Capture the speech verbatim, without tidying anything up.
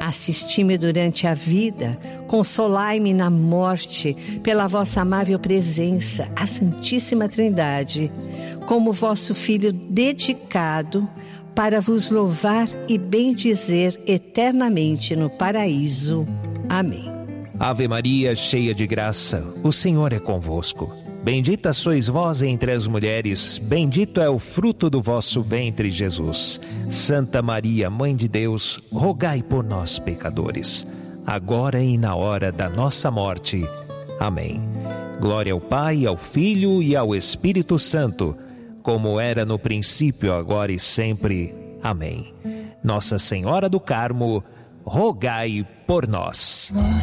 Assisti-me durante a vida, consolai-me na morte, pela vossa amável presença, a Santíssima Trindade, como vosso Filho dedicado, para vos louvar e bendizer eternamente no paraíso. Amém. Ave Maria, cheia de graça, o Senhor é convosco. Bendita sois vós entre as mulheres, bendito é o fruto do vosso ventre, Jesus. Santa Maria, Mãe de Deus, rogai por nós, pecadores, agora e na hora da nossa morte. Amém. Glória ao Pai, ao Filho e ao Espírito Santo, como era no princípio, agora e sempre. Amém. Nossa Senhora do Carmo, rogai por nós.